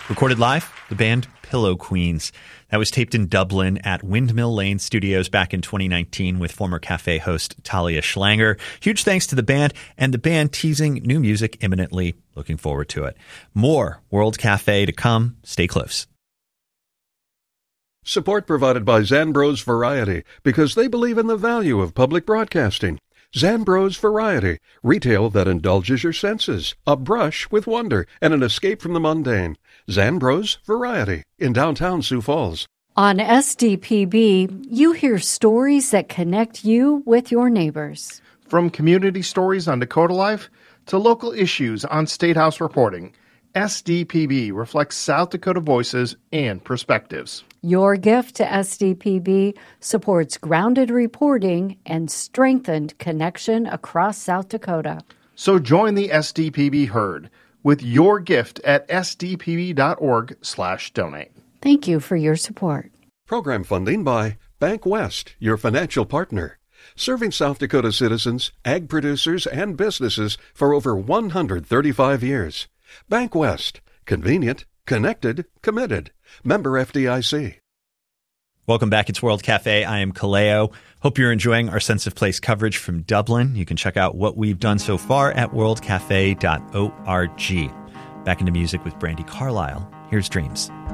Recorded live, the band Pillow Queens. That was taped in Dublin at Windmill Lane Studios back in 2019 with former Cafe host Talia Schlanger. Huge thanks to the band, and the band teasing new music imminently. Looking forward to it. More World Cafe to come. Stay close. Support provided by Zambros Variety, because they believe in the value of public broadcasting. Zambros Variety, retail that indulges your senses, a brush with wonder, and an escape from the mundane. Zambros Variety in downtown Sioux Falls. On SDPB, you hear stories that connect you with your neighbors. From community stories on Dakota Life to local issues on State House reporting, SDPB reflects South Dakota voices and perspectives. Your gift to SDPB supports grounded reporting and strengthened connection across South Dakota. So join the SDPB herd with your gift at sdpb.org/donate. Thank you for your support. Program funding by Bank West, your financial partner. Serving South Dakota citizens, ag producers, and businesses for over 135 years. Bank West. Convenient, connected, committed. Member FDIC. Welcome back. It's World Cafe. I am Kaleo. Hope you're enjoying our Sense of Place coverage from Dublin. You can check out what we've done so far at worldcafe.org. Back into music with Brandi Carlile. Here's Dreams.